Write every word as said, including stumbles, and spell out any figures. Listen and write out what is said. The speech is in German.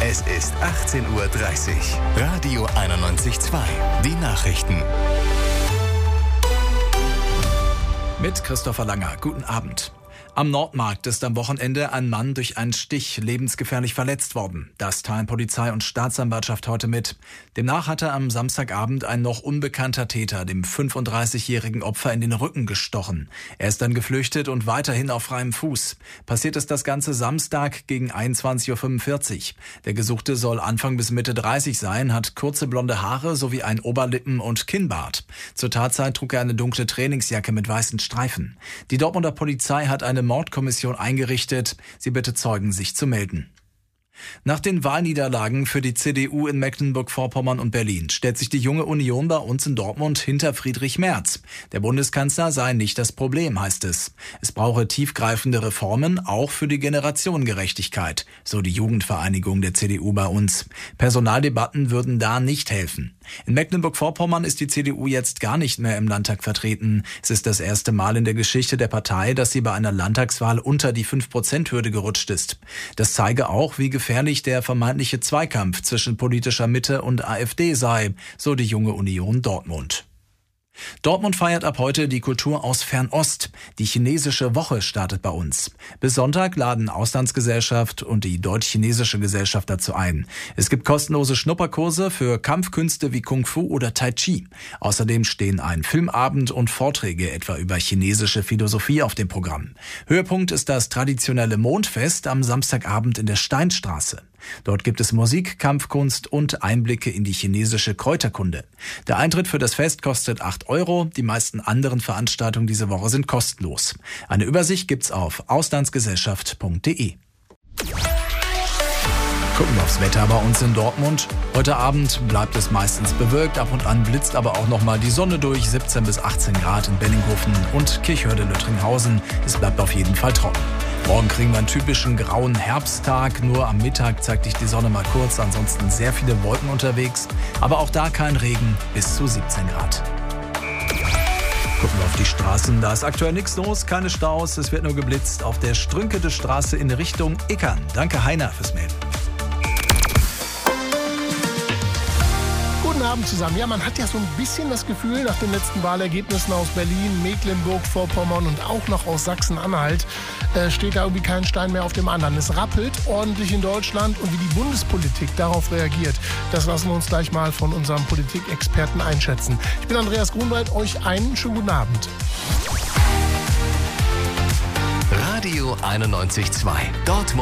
Es ist achtzehn Uhr dreißig. Radio einundneunzig Komma zwei. Die Nachrichten. Mit Christopher Langer. Guten Abend. Am Nordmarkt ist am Wochenende ein Mann durch einen Stich lebensgefährlich verletzt worden. Das teilen Polizei und Staatsanwaltschaft heute mit. Demnach hatte am Samstagabend ein noch unbekannter Täter dem fünfunddreißigjährigen Opfer in den Rücken gestochen. Er ist dann geflüchtet und weiterhin auf freiem Fuß. Passiert ist das Ganze Samstag gegen einundzwanzig Uhr fünfundvierzig. Der Gesuchte soll Anfang bis Mitte dreißig sein, hat kurze blonde Haare sowie ein Oberlippen- und Kinnbart. Zur Tatzeit trug er eine dunkle Trainingsjacke mit weißen Streifen. Die Dortmunder Polizei hat eine Mordkommission eingerichtet. Sie bittet Zeugen, sich zu melden. Nach den Wahlniederlagen für die C D U in Mecklenburg-Vorpommern und Berlin stellt sich die Junge Union bei uns in Dortmund hinter Friedrich Merz. Der Bundeskanzler sei nicht das Problem, heißt es. Es brauche tiefgreifende Reformen, auch für die Generationengerechtigkeit, so die Jugendvereinigung der C D U bei uns. Personaldebatten würden da nicht helfen. In Mecklenburg-Vorpommern ist die C D U jetzt gar nicht mehr im Landtag vertreten. Es ist das erste Mal in der Geschichte der Partei, dass sie bei einer Landtagswahl unter die fünf Prozent Hürde gerutscht ist. Das zeige auch, wie gefährlich der vermeintliche Zweikampf zwischen politischer Mitte und AfD sei, so die Junge Union Dortmund. Dortmund feiert ab heute die Kultur aus Fernost. Die chinesische Woche startet bei uns. Bis Sonntag laden Auslandsgesellschaft und die Deutsch-Chinesische Gesellschaft dazu ein. Es gibt kostenlose Schnupperkurse für Kampfkünste wie Kung Fu oder Tai Chi. Außerdem stehen ein Filmabend und Vorträge etwa über chinesische Philosophie auf dem Programm. Höhepunkt ist das traditionelle Mondfest am Samstagabend in der Steinstraße. Dort gibt es Musik, Kampfkunst und Einblicke in die chinesische Kräuterkunde. Der Eintritt für das Fest kostet acht Euro. Die meisten anderen Veranstaltungen diese Woche sind kostenlos. Eine Übersicht gibt's auf auslandsgesellschaft punkt de. Gucken wir aufs Wetter bei uns in Dortmund. Heute Abend bleibt es meistens bewölkt, ab und an blitzt aber auch nochmal die Sonne durch. siebzehn bis achtzehn Grad in Benninghofen und Kirchhörde-Lüttringhausen. Es bleibt auf jeden Fall trocken. Morgen kriegen wir einen typischen grauen Herbsttag. Nur am Mittag zeigt sich die Sonne mal kurz, ansonsten sehr viele Wolken unterwegs. Aber auch da kein Regen, bis zu siebzehn Grad. Gucken wir auf die Straßen, da ist aktuell nichts los, keine Staus, es wird nur geblitzt auf der Strünkede Straße in Richtung Ickern. Danke Heiner fürs Melden. Guten Abend zusammen. Ja, man hat ja so ein bisschen das Gefühl, nach den letzten Wahlergebnissen aus Berlin, Mecklenburg-Vorpommern und auch noch aus Sachsen-Anhalt, äh, steht da irgendwie kein Stein mehr auf dem anderen. Es rappelt ordentlich in Deutschland und wie die Bundespolitik darauf reagiert, das lassen wir uns gleich mal von unserem Politikexperten einschätzen. Ich bin Andreas Grunwald, euch einen schönen guten Abend. Radio einundneunzig Komma zwei. Dortmund.